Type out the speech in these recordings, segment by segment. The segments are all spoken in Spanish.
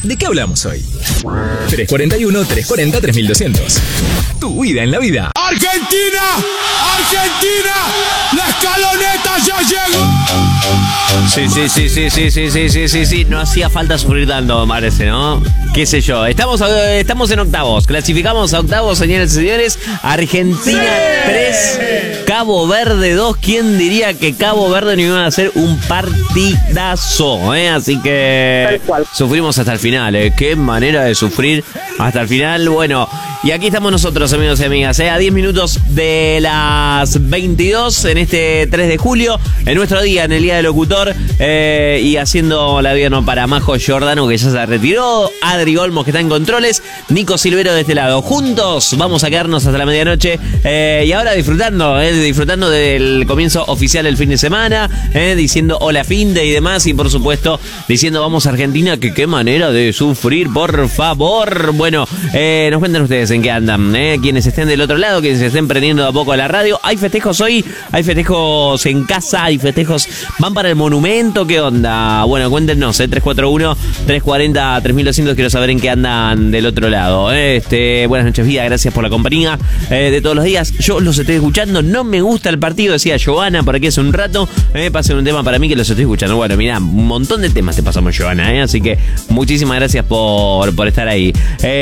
¿De qué hablamos hoy? 341-340-3200. Tu vida en la vida. ¡Argentina! ¡Argentina! ¡La escaloneta ya llegó! Sí. No hacía falta sufrir tanto, me parece, ¿no? Qué sé yo. Estamos en octavos. Clasificamos a octavos, señores y señores. Argentina 3, Cabo Verde 2. ¿Quién diría que Cabo Verde no iba a hacer un partidazo? Así que sufrimos hasta el final. Qué manera de sufrir hasta el final. Bueno, y aquí estamos nosotros, amigos y amigas, a 10 minutos de las 22 en este 3 de julio, en nuestro día, en el Día del Locutor, y haciendo la vida para Majo Giordano, que ya se retiró, Adri Olmos, que está en controles, Nico Silvero de este lado. Juntos vamos a quedarnos hasta la medianoche, y ahora disfrutando del comienzo oficial del fin de semana, diciendo hola finde y demás, y por supuesto diciendo vamos a Argentina, que qué manera de sufrir, por favor. Bueno, nos cuentan ustedes en qué andan, quienes estén del otro lado, quienes estén prendiendo de a poco a la radio. ¿Hay festejos hoy? ¿Hay festejos en casa? ¿Hay festejos? ¿Van para el monumento? ¿Qué onda? Bueno, cuéntenos, 341-340-3200. Quiero saber en qué andan del otro lado. Buenas noches, vida. Gracias por la compañía de todos los días. Yo los estoy escuchando. No me gusta el partido, decía Giovanna por aquí hace un rato. Pasen un tema para mí que los estoy escuchando. Bueno, mirá, un montón de temas te pasamos, Giovanna, así que muchísimas gracias por estar ahí.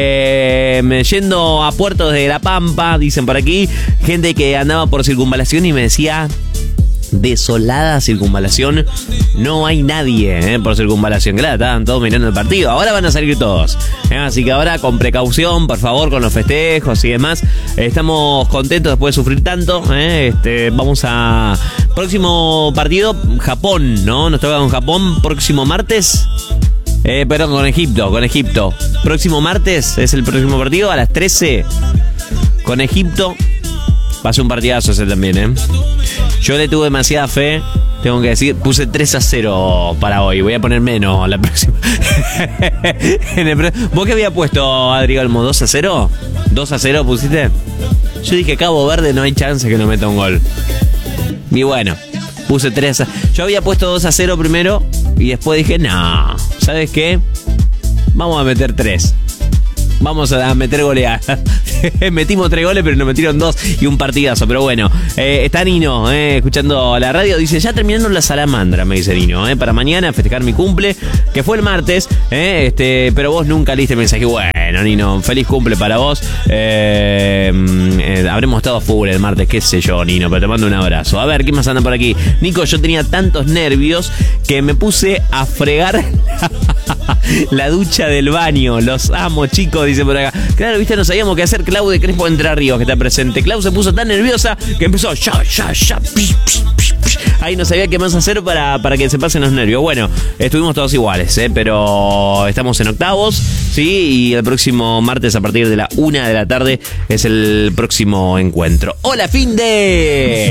Yendo a Puerto de la Pampa, dicen por aquí, gente que andaba por Circunvalación y me decía, desolada Circunvalación, no hay nadie por Circunvalación. Claro, estaban todos mirando el partido, ahora van a salir todos, así que ahora con precaución, por favor, con los festejos y demás. Estamos contentos después de sufrir tanto. Vamos a próximo partido, Japón, ¿no? Nos toca con Japón próximo martes. Perdón, con Egipto. Próximo martes es el próximo partido a las 13 con Egipto. Va a ser un partidazo ese también, Yo le tuve demasiada fe, tengo que decir. Puse 3-0 para hoy. Voy a poner menos la próxima. ¿Vos qué había puesto, Adri Olmo? ¿2-0? ¿2-0 pusiste? Yo dije Cabo Verde no hay chance que no meta un gol. Y bueno, puse 3. Yo había puesto 2-0 primero y después dije, no, ¿sabes qué? Vamos a meter 3. Vamos a meter goleada. Metimos 3 goles, pero nos metieron 2 y un partidazo. Pero bueno, está Nino escuchando la radio. Dice, ya terminando la salamandra, me dice Nino, para mañana festejar mi cumple, que fue el martes, pero vos nunca leíste el mensaje. Bueno, Nino, feliz cumple para vos. Habremos estado full el martes, qué sé yo, Nino, pero te mando un abrazo. A ver, ¿qué más anda por aquí? Nico, yo tenía tantos nervios que me puse a fregar la ducha del baño. Los amo, chicos, dice por acá. Claro, viste, no sabíamos qué hacer. Clau de Crespo Entre Ríos, que está presente. Clau se puso tan nerviosa que empezó ahí no sabía qué más hacer para que se pasen los nervios. Bueno, estuvimos todos iguales, pero estamos en octavos, sí, y el próximo martes a partir de la 1 de la tarde es el próximo encuentro. ¡Hola, finde!